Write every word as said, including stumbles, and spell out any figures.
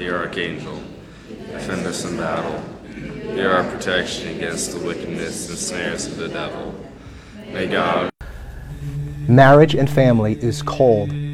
the archangel. Defend us in battle. Be our protection against the wickedness and snares of the devil. May God. Marriage and family is cold.